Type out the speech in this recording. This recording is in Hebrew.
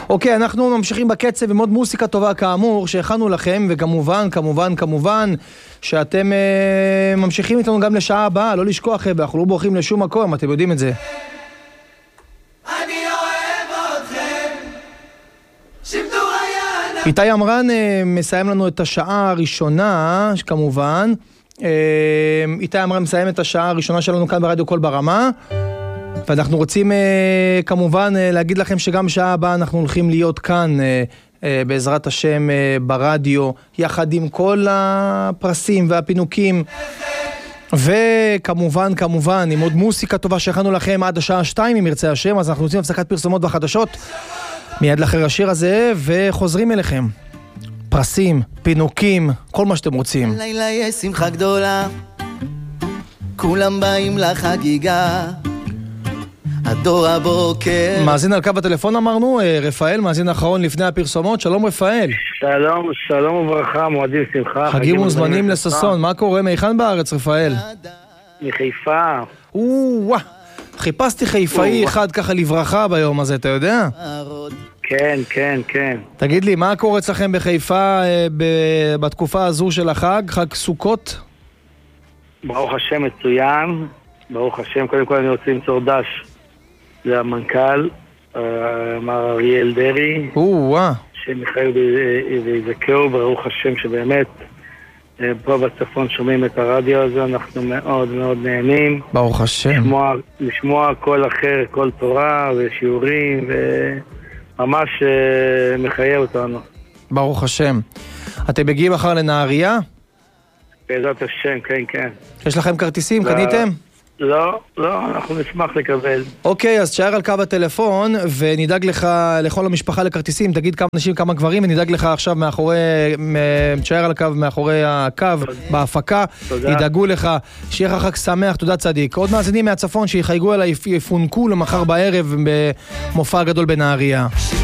אוקיי, אנחנו ממשיכים בקצב עם עוד מוסיקה טובה כאמור שהכנו לכם, וכמובן שאתם ממשיכים איתנו גם לשעה הבאה, לא לשכוח, אנחנו לא בורחים לשום מקום, אתם יודעים את זה. איתי אמרן מסיים לנו את השעה הראשונה, כמובן. איתי אמרן מסיים את השעה הראשונה שלנו כאן ברדיו קול ברמה, ואנחנו רוצים כמובן להגיד לכם שגם שעה הבאה אנחנו הולכים להיות כאן בעזרת השם ברדיו, יחד עם כל הפרסים והפינוקים, וכמובן עם עוד מוסיקה טובה שהכנו לכם עד השעה 2 אם ירצה השם. אז אנחנו רוצים הפסקת פרסומות וחדשות מיד לאחר השיר הזה, וחוזרים אליכם. פרסים, פינוקים, כל מה שאתם רוצים. לילה יש שמחה גדולה, כולם באים לחגיגה, הדור הבוקר. מאזין על קו הטלפון אמרנו, רפאל, מאזין האחרון לפני הפרסומות. שלום רפאל. שלום וברכה, מועדים שמחה. חגים וזמנים לססון, מה קורה? מהיכן בארץ רפאל? מחיפה. חיפשתי חיפאי אחד ככה לברכה ביום הזה, אתה יודע? כן. תגיד לי, מה קורה אצלכם בחיפה בתקופה הזו של החג, חג סוכות? ברוך השם מצוין, ברוך השם. קודם כל אני רוצה למסור דש למנכ"ל, מר אריאל דרי, שמחייב ויזכרו, ברוך השם שבאמת פה בצפון שומעים את הרדיו הזה, אנחנו מאוד מאוד נהנים. ברוך השם. לשמוע כל אחר, כל תורה ושיעורים, וממש מחייב אותנו. ברוך השם. אתם מגיעים אחר לנהריה? בעזרת השם, כן. יש לכם כרטיסים? קניתם? לא, אנחנו נשמח לקבל. אוקיי, אז תשאר על קו הטלפון ונדאג לך לכל המשפחה לכרטיסים, תגיד כמה נשים, כמה גברים, ונדאג לך עכשיו תשאר על הקו מאחורי הקו בהפקה, ידאגו לך, שיהיה לך חג שמח, תודה צדיק. עוד מאזינים מהצפון שיחייגו אליי, יפונקו למחר בערב במופע גדול בנהריה.